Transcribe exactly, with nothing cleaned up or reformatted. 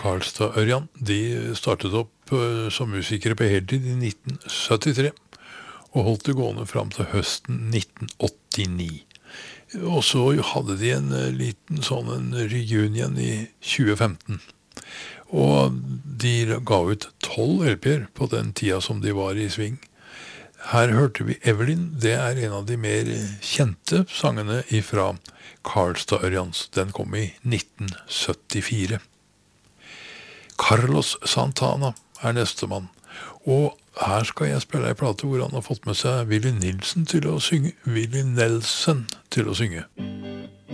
Karlstad-Ørjan, de startet opp uh, som musikere på heltid i nitten syttitre, og holdt det gående frem til høsten nitten åttini. Og så hadde de en uh, liten sånn en reunion i tjue femten. Og de ga ut tolv L P-er på den tida som de var i sving. Her hørte vi Evelyn, det er en av de mer kjente sangene ifra Karlstad-Ørjans. Den kom i nitten syttifire. Carlos Santana er neste mann, og her skal jeg spille en plate hvor han har fått med seg Willie Nilsen til å synge, Willie Nelson til å synge.